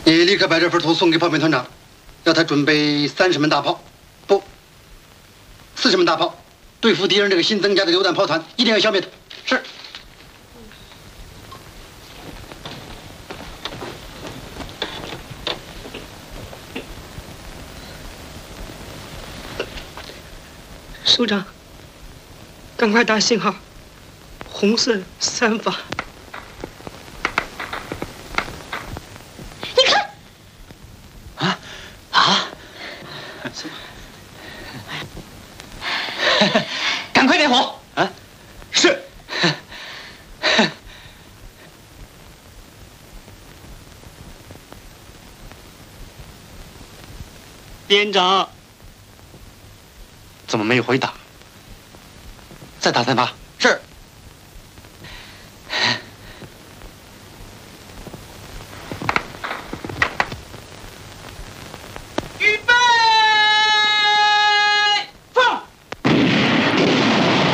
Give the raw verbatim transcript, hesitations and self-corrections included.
你立刻把这份图送给炮兵团长，要他准备三十门大炮，不，四十门大炮，对付敌人这个新增加的榴弹炮团，一定要消灭它。是。 首长，赶快打信号，红色三发。 你看， 啊啊！赶快点火！啊，是。 连长。 怎么没有回答？再打三发。